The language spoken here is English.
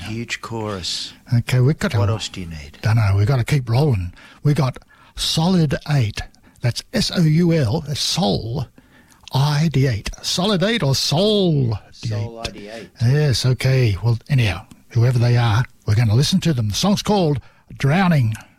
huge chorus. Okay, we've got to... What else do you need? Don't know. We've got to keep rolling. We got Solid 8. That's SOUL, Soul ID8. Solid 8 or Soul D8? Soul ID8. Yes, okay. Well, anyhow, whoever they are, we're going to listen to them. The song's called Drowning.